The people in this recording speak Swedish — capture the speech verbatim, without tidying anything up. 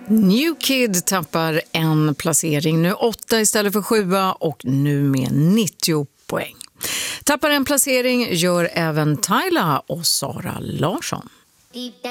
New Kid tappar en placering, nu åtta istället för sjua och nu med nittio poäng. Tappar en placering gör även Tyla och Sara Larsson.